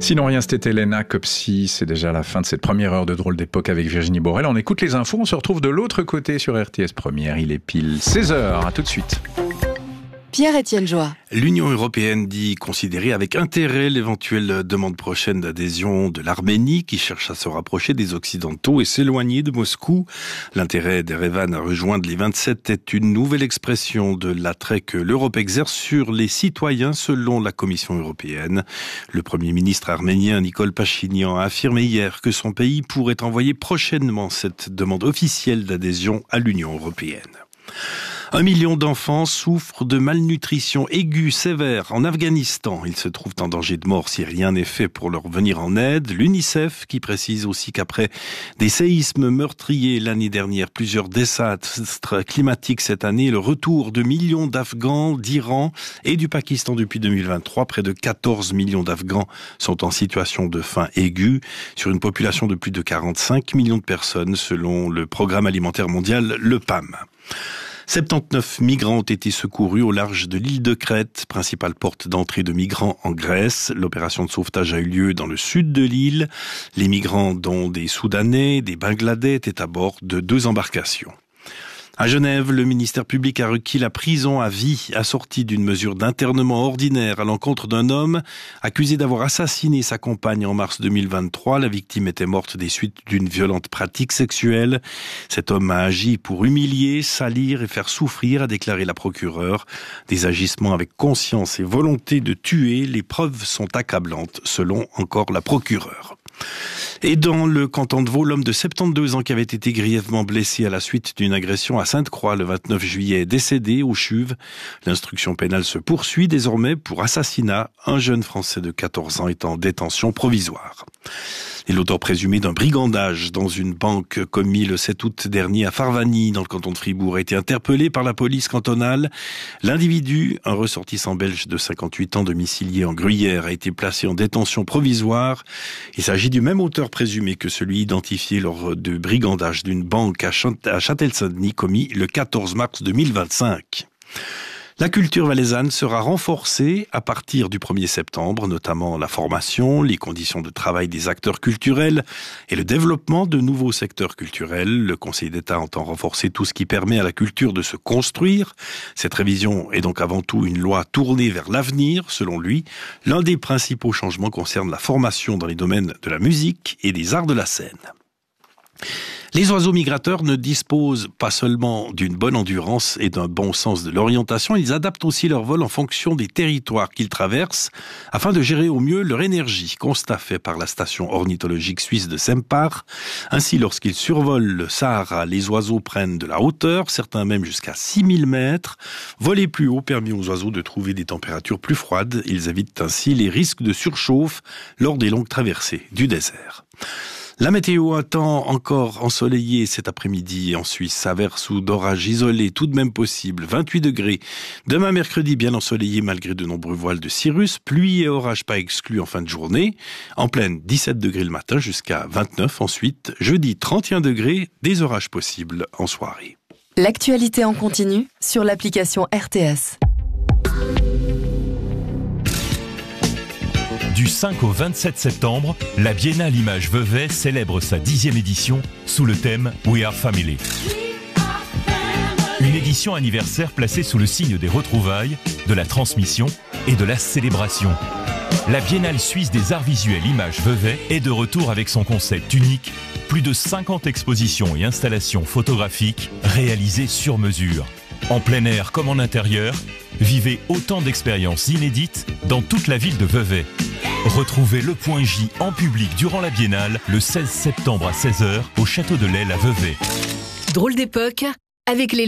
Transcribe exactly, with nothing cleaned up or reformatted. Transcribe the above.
Sinon rien, c'était Elena Copsi. C'est déjà la fin de cette première heure de Drôle d'époque avec Virginie Borel. On écoute les infos, on se retrouve de l'autre côté sur R T S Première. Il est pile seize heures, à tout de suite. Pierre-Étienne Joie. L'Union européenne dit considérer avec intérêt l'éventuelle demande prochaine d'adhésion de l'Arménie qui cherche à se rapprocher des Occidentaux et s'éloigner de Moscou. L'intérêt d'Erevan à rejoindre les vingt-sept est une nouvelle expression de l'attrait que l'Europe exerce sur les citoyens selon la Commission européenne. Le Premier ministre arménien Nikol Pachinian a affirmé hier que son pays pourrait envoyer prochainement cette demande officielle d'adhésion à l'Union européenne. Un million d'enfants souffrent de malnutrition aiguë sévère en Afghanistan. Ils se trouvent en danger de mort si rien n'est fait pour leur venir en aide. L'UNICEF qui précise aussi qu'après des séismes meurtriers l'année dernière, plusieurs désastres climatiques cette année, le retour de millions d'Afghans d'Iran et du Pakistan depuis deux mille vingt-trois, près de quatorze millions d'Afghans sont en situation de faim aiguë sur une population de plus de quarante-cinq millions de personnes selon le Programme alimentaire mondial, le P A M. soixante-dix-neuf migrants ont été secourus au large de l'île de Crète, principale porte d'entrée de migrants en Grèce. L'opération de sauvetage a eu lieu dans le sud de l'île. Les migrants, dont des Soudanais, des Bangladais, étaient à bord de deux embarcations. À Genève, le ministère public a requis la prison à vie, assortie d'une mesure d'internement ordinaire à l'encontre d'un homme accusé d'avoir assassiné sa compagne en mars deux mille vingt-trois. La victime était morte des suites d'une violente pratique sexuelle. Cet homme a agi pour humilier, salir et faire souffrir, a déclaré la procureure. Des agissements avec conscience et volonté de tuer, les preuves sont accablantes, selon encore la procureure. Et dans le canton de Vaud, l'homme de soixante-douze ans qui avait été grièvement blessé à la suite d'une agression à Sainte-Croix le vingt-neuf juillet est décédé au CHUV. L'instruction pénale se poursuit désormais pour assassinat. Un jeune Français de quatorze ans est en détention provisoire. Et l'auteur présumé d'un brigandage dans une banque commis le sept août dernier à Farvagny, dans le canton de Fribourg, a été interpellé par la police cantonale. L'individu, un ressortissant belge de cinquante-huit ans domicilié en Gruyère, a été placé en détention provisoire. Il s'agit du même auteur présumé que celui identifié lors de brigandage d'une banque à Châtel-Saint-Denis commis le quatorze mars deux mille vingt-cinq. La culture valaisanne sera renforcée à partir du premier septembre, notamment la formation, les conditions de travail des acteurs culturels et le développement de nouveaux secteurs culturels. Le Conseil d'État entend renforcer tout ce qui permet à la culture de se construire. Cette révision est donc avant tout une loi tournée vers l'avenir, selon lui. L'un des principaux changements concerne la formation dans les domaines de la musique et des arts de la scène. Les oiseaux migrateurs ne disposent pas seulement d'une bonne endurance et d'un bon sens de l'orientation, ils adaptent aussi leur vol en fonction des territoires qu'ils traversent afin de gérer au mieux leur énergie. Constat fait par la station ornithologique suisse de Sempach. Ainsi, lorsqu'ils survolent le Sahara, les oiseaux prennent de la hauteur, certains même jusqu'à six mille mètres. Voler plus haut permet aux oiseaux de trouver des températures plus froides. Ils évitent ainsi les risques de surchauffe lors des longues traversées du désert. La météo, un temps encore ensoleillé cet après-midi en Suisse, averses ou d'orages isolés tout de même possible, vingt-huit degrés. Demain mercredi, bien ensoleillé malgré de nombreux voiles de cirrus, pluie et orages pas exclus en fin de journée. En pleine, dix-sept degrés le matin jusqu'à vingt-neuf ensuite. Jeudi, trente et un degrés, des orages possibles en soirée. L'actualité en continu sur l'application R T S. Du cinq au vingt-sept septembre, la Biennale Images Vevey célèbre sa dixième édition sous le thème We Are Family. Une édition anniversaire placée sous le signe des retrouvailles, de la transmission et de la célébration. La Biennale suisse des arts visuels Images Vevey est de retour avec son concept unique, plus de cinquante expositions et installations photographiques réalisées sur mesure. En plein air comme en intérieur, vivez autant d'expériences inédites dans toute la ville de Vevey. Retrouvez le Point J en public durant la Biennale le seize septembre à seize heures au Château de l'Aile à Vevey. Drôle d'époque avec les